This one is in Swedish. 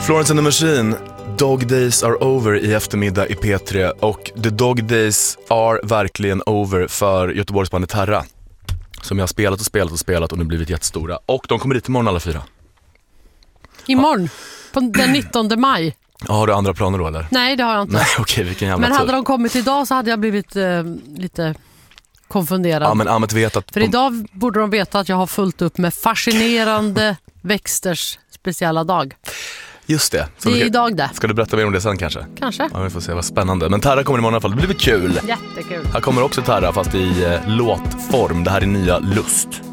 Florence and the Machine, Dog Days are over i eftermiddag i P3. Och the Dog Days are verkligen over för Göteborgsbandet Terra, som jag har spelat och nu blivit jättestora. Och de kommer dit imorgon alla 4. Imorgon? På den 19 maj? Ja, har du andra planer då eller? Nej, det har jag inte. Nej, okej, vilken jävla Men hade tur. de kommit idag så hade jag blivit lite konfunderad. Ja, men Ahmet vet att... För idag borde de veta att jag har fullt upp med fascinerande växters speciella dag. Just det. Så det är idag det. Ska du berätta mer om det sen kanske? Kanske. Ja, vi får se, vad spännande. Men Terra kommer imorgon i alla fall. Det blir väl kul. Jättekul. Här kommer också Terra fast i låtform. Det här är nya Lust.